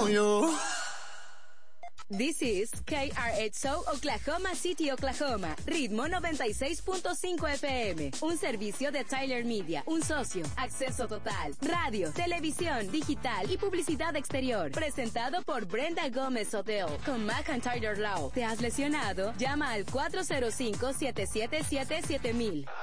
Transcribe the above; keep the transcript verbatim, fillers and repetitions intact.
you. This is K R X O Oklahoma City, Oklahoma. Ritmo noventa y seis punto cinco F M. Un servicio de Tyler Media. Un socio. Acceso total. Radio, televisión, digital y publicidad exterior. Presentado por Brenda Gómez Hotel. Con McIntyre Law. ¿Te has lesionado? Llama al cuatro cero cinco, siete siete siete, siete mil.